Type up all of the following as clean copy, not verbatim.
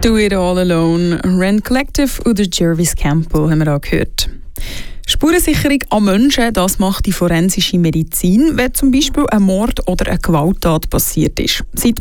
Do It All Alone, Rent Collective oder Jervis Campbell haben wir auch gehört. Spurensicherung an Menschen, das macht die forensische Medizin, wenn zum Beispiel ein Mord oder eine Gewalttat passiert ist. Seit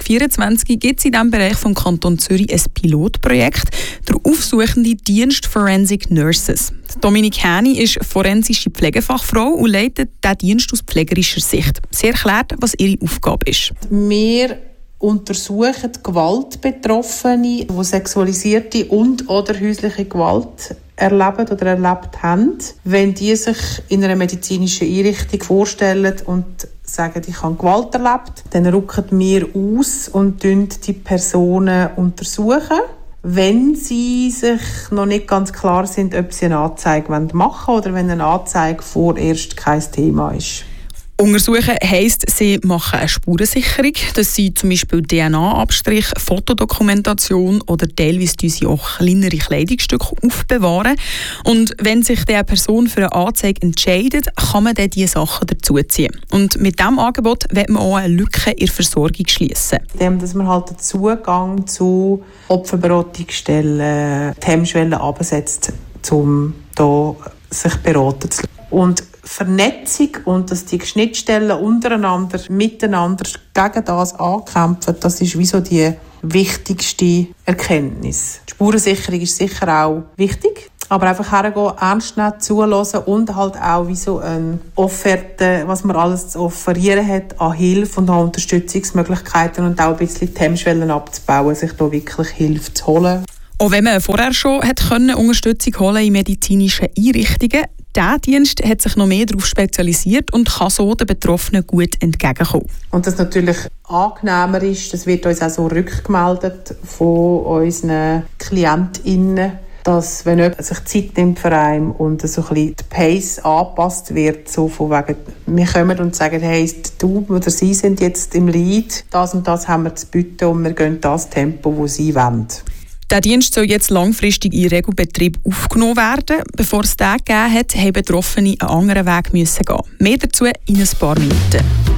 2024 gibt es in diesem Bereich vom Kanton Zürich ein Pilotprojekt, der aufsuchende Dienst Forensic Nurses. Dominik Häni ist forensische Pflegefachfrau und leitet diesen Dienst aus pflegerischer Sicht. Sie erklärt, was ihre Aufgabe ist. Wir untersuchen Gewaltbetroffene, die sexualisierte und/oder häusliche Gewalt erleben oder erlebt haben. Wenn die sich in einer medizinischen Einrichtung vorstellen und sagen, ich habe Gewalt erlebt, dann rücken wir aus und die Personen untersuchen. Wenn sie sich noch nicht ganz klar sind, ob sie eine Anzeige machen wollen oder wenn eine Anzeige vorerst kein Thema ist. Untersuchen heisst, sie machen eine Spurensicherung. Das sind zum Beispiel DNA-Abstrich, Fotodokumentation oder teilweise sie auch kleinere Kleidungsstücke aufbewahren. Und wenn sich die Person für eine Anzeige entscheidet, kann man dann diese Sachen dazuziehen. Und mit diesem Angebot will man auch eine Lücke in der Versorgung schliessen. Dass man halt den Zugang zu Opferberatungsstellen, die Hemmschwellen absetzt, um da sich beraten zu lassen. Und Vernetzung und dass die Schnittstellen untereinander, miteinander gegen das ankämpfen, das ist wie so die wichtigste Erkenntnis. Die Spurensicherung ist sicher auch wichtig, aber einfach hergehen, ernst nehmen, zuhören und halt auch wie so eine Offerte, was man alles zu offerieren hat an Hilfe und an Unterstützungsmöglichkeiten und auch ein bisschen die Hemmschwellen abzubauen, sich da wirklich Hilfe zu holen. Auch wenn man vorher schon Unterstützung holen in medizinischen Einrichtungen, dieser Dienst hat sich noch mehr darauf spezialisiert und kann so den Betroffenen gut entgegenkommen. Und das natürlich angenehmer ist, das wird uns auch so rückgemeldet von unseren KlientInnen, dass wenn jemand sich Zeit nimmt für einen und so ein bisschen die Pace angepasst wird, so von wegen, wir kommen und sagen, hey, du oder sie sind jetzt im Lead, das und das haben wir zu bieten und wir gehen das Tempo, das sie wollen. Der Dienst soll jetzt langfristig in Regelbetrieb aufgenommen werden. Bevor es den gegeben hat, haben Betroffene einen anderen Weg gehen. Mehr dazu in ein paar Minuten.